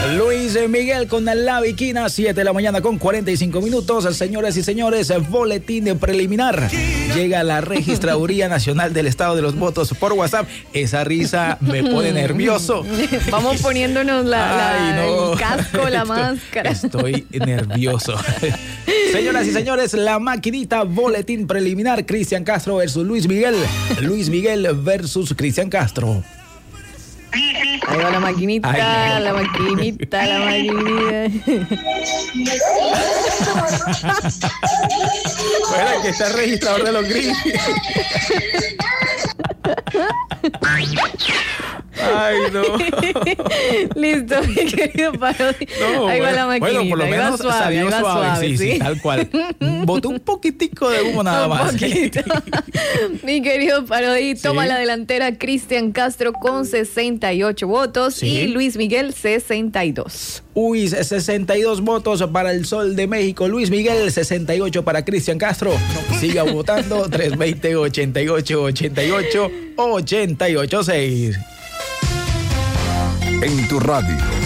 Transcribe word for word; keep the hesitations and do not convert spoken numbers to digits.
Luis Miguel con la Viquina, siete de la mañana con cuarenta y cinco minutos. Señoras y señores, boletín preliminar. Llega la Registraduría Nacional del Estado de los Votos por WhatsApp. Esa risa me pone nervioso. Vamos poniéndonos la, la, Ay, no. el casco, la máscara. Estoy nervioso. Señoras y señores, la maquinita, boletín preliminar. Cristian Castro versus Luis Miguel. Luis Miguel versus Cristian Castro. Ahí va la maquinita, Ay, la maquinita, la maquinita. Bueno, que está el registrador de los grillos. Ay, no. Listo, mi querido Parodi. No, ahí bueno, va la maquinita. Bueno, por lo menos suave, salió suave, suave, sí, sí, sí, tal cual. Botó un poquitico de humo nada un más. Mi querido Parodi, sí. Toma la delantera Cristian Castro con sesenta y ocho votos, sí. Y Luis Miguel sesenta y dos. Uy, sesenta y dos votos para el Sol de México. Luis Miguel, sesenta y ocho para Cristian Castro. Siga votando. tres veinte, ochenta y ocho, ochenta y ocho, ochenta y ocho, seis. En tu radio.